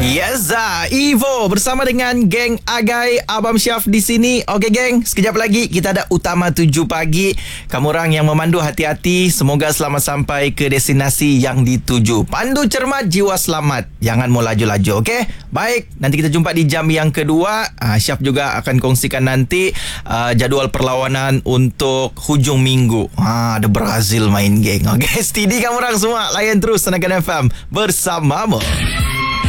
Yes, Ivo bersama dengan geng Agai Abang Syaf di sini. Okey geng, sekejap lagi kita ada Utama 7 pagi. Kamu orang yang memandu hati-hati, semoga selamat sampai ke destinasi yang dituju. Pandu cermat, jiwa selamat. Jangan mau laju-laju, okey? Baik, nanti kita jumpa di jam yang kedua. Syaf juga akan kongsikan nanti jadual perlawanan untuk hujung minggu. Ada Brazil main geng. Okey, steady kamu orang semua. Layan terus Tenaga FM bersamamu.